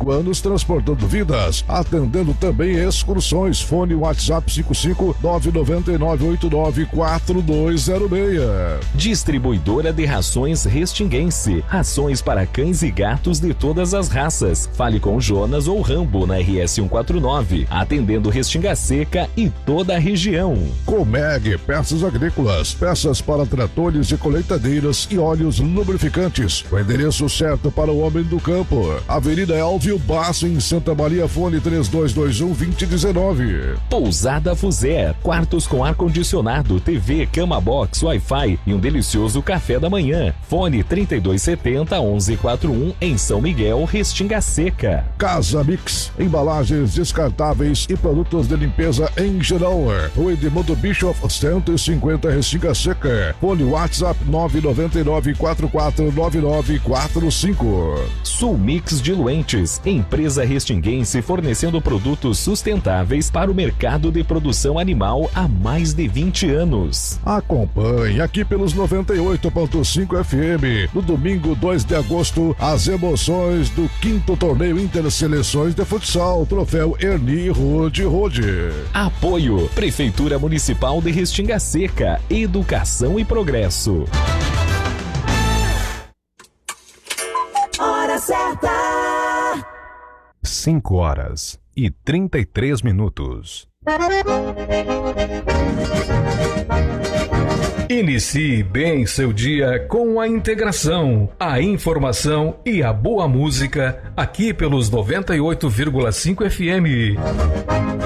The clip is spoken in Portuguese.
25 anos transportando vidas, atendendo também excursões. Fone WhatsApp 55999894206. Distribuidora de rações Restinguense. Rações para cães e gatos de todas as raças. Fale com Jonas ou Rambo na RS 149, atendendo Restinga Seca e toda a região. Comeg Peças Agrícolas, peças para tratores e colheitadeiras e óleos lubrificantes. O endereço certo para o homem do campo. Avenida Elvio Basso, em Santa Maria, fone 3221-2019. Pousada Fuser, quartos com ar-condicionado, TV, cama box, Wi-Fi e um delicioso café da manhã. Fone 3270-1141 em São Miguel, Restinga Seca. Casa Mix, embalagens descartáveis e produtos de limpeza em geral. O Edmundo Bischoff 150 Restinga Seca. Fone WhatsApp 999449945. Sulmix Diluentes, empresa restinguense fornecendo produtos sustentáveis para o mercado de produção animal há mais de 20 anos. Acompanhe aqui pelos 98.5 FM, no domingo 2 de agosto, as emoções do 5º Torneio Interseleções de Futsal, troféu Ernie Rode. Apoio, Prefeitura Municipal de Restinga Seca, Educação e Progresso. Hora certa. 5h33. Inicie bem seu dia com a integração, a informação e a boa música aqui pelos 98,5 FM.